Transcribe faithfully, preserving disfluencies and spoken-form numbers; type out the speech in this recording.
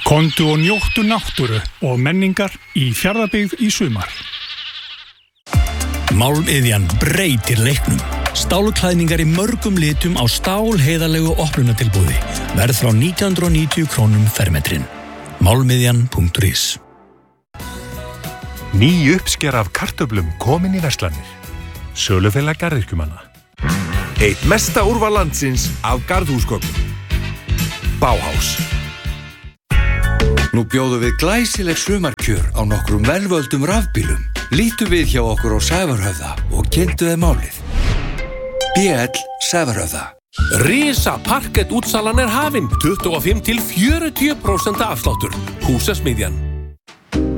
Komdu og njóttu náttúru og menningar í Fjarðabyggð í sumar. Málmiðjan breytir leiknum. Stálklæðningar í mörgum litum á stálheiðarlegu opnunatilboði. Verð frá nítján hundruð og níutíu krónum fermetrin. málmiðjan punktur is. Ný uppsker af kartöflum komin í verslanir. Sölufélag garðyrkjumanna. Eitt mesta úrval landsins af garðhúsgögnum. Bauhaus. Nú bjóðum við glæsileg sumarkjör á nokkrum velvöldum rafbílum. Lítu við hjá okkur á Sævarhöfða og kynntu þeim málið. B L Sævarhöfða. Risa parkett útsalan er hafin. tuttugu og fimm til fjörutíu prósent afsláttur. Húsasmiðjan.